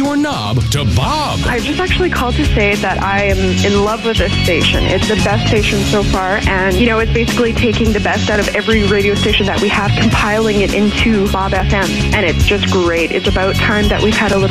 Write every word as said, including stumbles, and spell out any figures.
or knob to Bob. I just actually called to say that I am in love with this station. It's the best station so far, and, you know, it's basically taking the best out of every radio station that we have, compiling it into Bob F M, and it's just great. It's about time that we've had a little